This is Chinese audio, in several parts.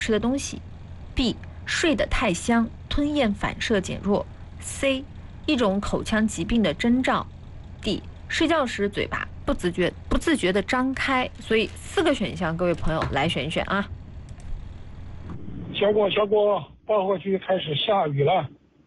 吃的东西 ；B. 睡得太香，吞咽反射减弱 ；C. 一种口腔疾病的征兆 ；D. 睡觉时嘴巴不自觉地张开。所以4个选项，各位朋友来选一选啊。 小果，包河区开始下雨了。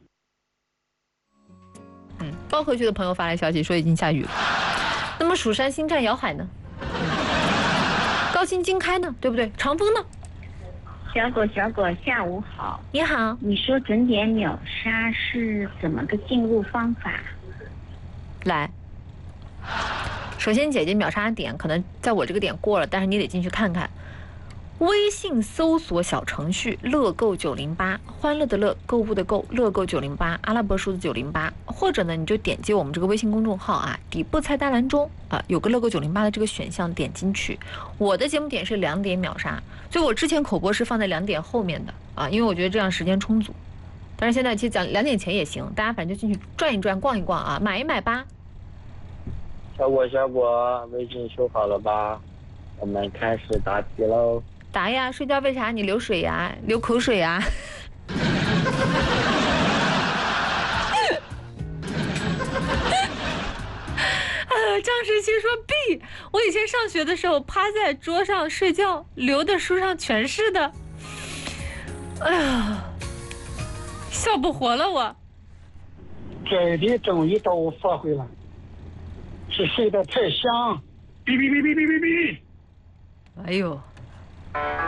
包河区的朋友发来消息说已经下雨了。那么蜀山新站瑶海呢？高新经开呢？对不对？长风呢？ 小果，下午好。 你好， 你说准点秒杀是怎么个进入方法？ 来，首先姐姐秒杀点可能在我这个点过了，但是你得进去看看。微信搜索小程序乐购908，欢乐的乐，购物的购，乐购908，阿拉伯数字908，或者呢你就点击我们这个微信公众号啊，底部菜单栏中有个乐购908的这个选项，点进去。我的节目点是2点秒杀，所以我之前口播是放在2点后面的啊，因为我觉得这样时间充足。但是现在其实讲2点前也行，大家反正就进去转一转、逛一逛啊，买一买吧。 小果，微信修好了吧？我们开始答题喽。 答呀，睡觉为啥你流水呀？流口水呀？张时清说 B， 我以前上学的时候趴在桌上睡觉，流的书上全是的。哎呀，笑不活了我。 这里终于都发挥了，是睡得太香，哔哔哔哔哔哔哔。 哎呦。